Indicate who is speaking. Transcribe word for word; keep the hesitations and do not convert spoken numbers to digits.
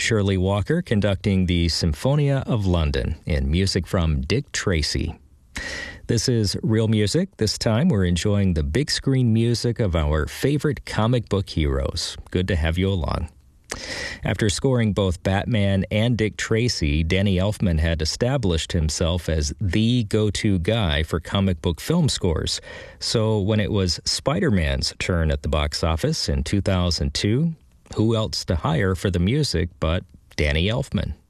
Speaker 1: Shirley Walker conducting the Symphonia of London in music from Dick Tracy. This is Real Music. This time we're enjoying the big screen music of our favorite comic book heroes. Good to have you along. After scoring both Batman and Dick Tracy, Danny Elfman had established himself as the go-to guy for comic book film scores. So when it was Spider-Man's turn at the box office in two thousand two, who else to hire for the music but Danny Elfman?